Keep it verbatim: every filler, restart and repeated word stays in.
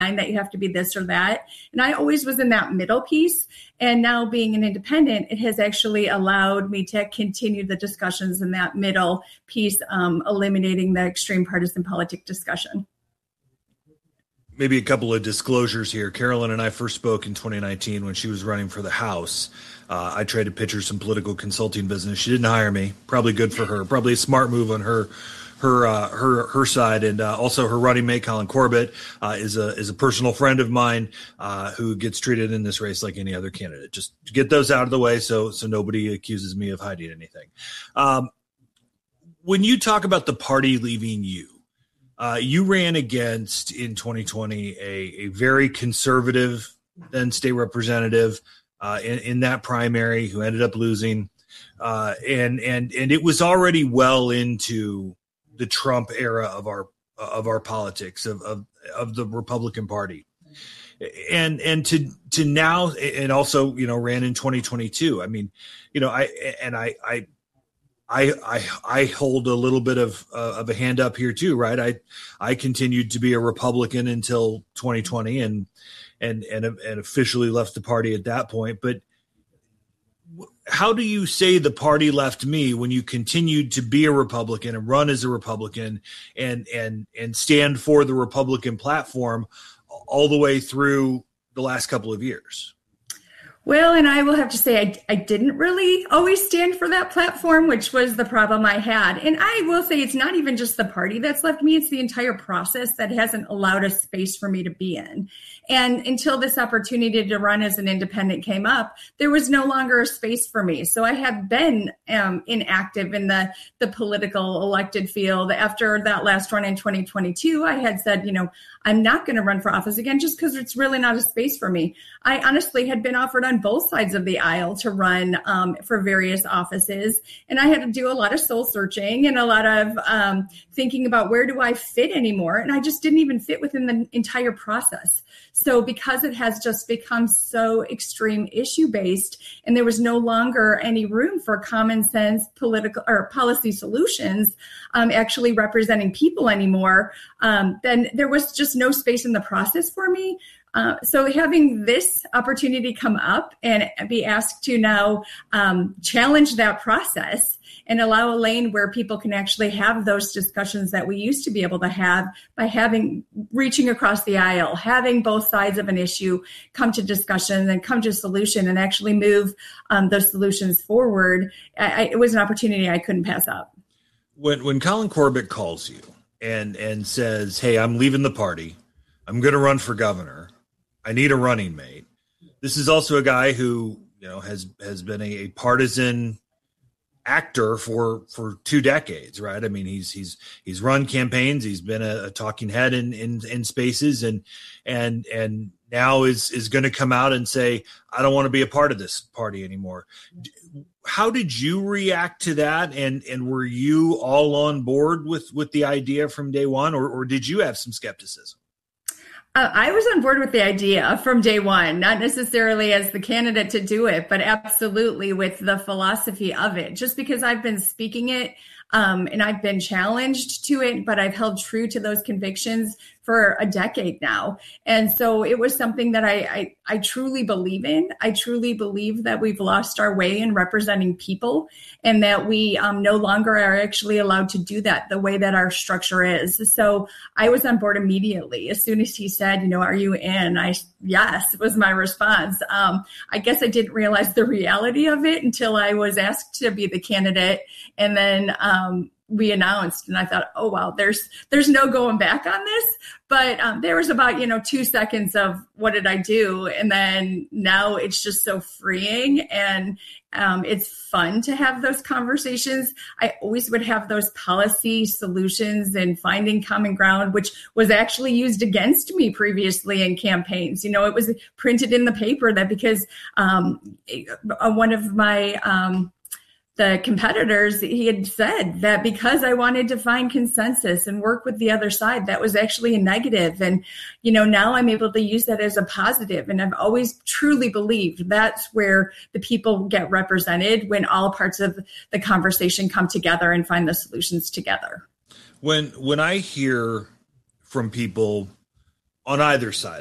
that you have to be this or that. And I always was in that middle piece. And now being an independent, it has actually allowed me to continue the discussions in that middle piece, um, eliminating the extreme partisan politic discussion. Maybe a couple of disclosures here. Carolyn and I first spoke in twenty nineteen when she was running for the House. Uh, I tried to pitch her some political consulting business. She didn't hire me. Probably good for her. Probably a smart move on her her uh, her her side, and uh, also her running mate Colin Corbett uh, is a is a personal friend of mine uh, who gets treated in this race like any other candidate. Just to get those out of the way, so so nobody accuses me of hiding anything. Um, when you talk about the party leaving you, uh, you ran against in twenty twenty a, a very conservative then state representative uh, in, in that primary who ended up losing, uh, and and and it was already well into the Trump era of our of our politics of, of of the Republican Party, and and to to now, and also, you know, ran in twenty twenty-two. I mean, you know, I and I I I I, I hold a little bit of uh, of a hand up here too, right? I I continued to be a Republican until twenty twenty, and and and and officially left the party at that point, but how do you say the party left me when you continued to be a Republican and run as a Republican and and and stand for the Republican platform all the way through the last couple of years? Well, and I will have to say I, I didn't really always stand for that platform, which was the problem I had. And I will say it's not even just the party that's left me. It's the entire process that hasn't allowed a space for me to be in. And until this opportunity to run as an independent came up, there was no longer a space for me. So I have been um, inactive in the, the political elected field. After that last run in twenty twenty-two, I had said, you know, I'm not going to run for office again just because it's really not a space for me. I honestly had been offered on both sides of the aisle to run um, for various offices. And I had to do a lot of soul searching and a lot of um, thinking about where do I fit anymore. And I just didn't even fit within the entire process. So because it has just become so extreme issue based and there was no longer any room for common sense political or policy solutions um, actually representing people anymore, um, then there was just no space in the process for me. Uh, so having this opportunity come up and be asked to now um, challenge that process and allow a lane where people can actually have those discussions that we used to be able to have by having reaching across the aisle, having both sides of an issue come to discussion and come to a solution and actually move um, those solutions forward. I, I, it was an opportunity I couldn't pass up. When when Colin Corbett calls you and and says, "Hey, I'm leaving the party. I'm going to run for governor. I need a running mate." This is also a guy who, you know, has has been a, a partisan actor for for two decades, right? I mean, he's he's he's run campaigns. He's been a, a talking head in, in in spaces, and and and now is is going to come out and say, "I don't want to be a part of this party anymore." How did you react to that? And and were you all on board with with the idea from day one, or or did you have some skepticism? Uh, I was on board with the idea from day one, not necessarily as the candidate to do it, but absolutely with the philosophy of it, just because I've been speaking it um, and I've been challenged to it, but I've held true to those convictions for a decade now. And so it was something that I, I, I truly believe in. I truly believe that we've lost our way in representing people and that we um, no longer are actually allowed to do that the way that our structure is. So I was on board immediately. As soon as he said, you know, "Are you in?" I, yes, was my response. Um, I guess I didn't realize the reality of it until I was asked to be the candidate. And then, um, we announced, and I thought, oh, wow, there's there's no going back on this. But um, there was about, you know, two seconds of what did I do? And then now it's just so freeing and um, it's fun to have those conversations. I always would have those policy solutions and finding common ground, which was actually used against me previously in campaigns. You know, it was printed in the paper that because um, one of my um, the competitors, he had said that because I wanted to find consensus and work with the other side, that was actually a negative. And, you know, now I'm able to use that as a positive. And I've always truly believed that's where the people get represented when all parts of the conversation come together and find the solutions together. When, when I hear from people on either side.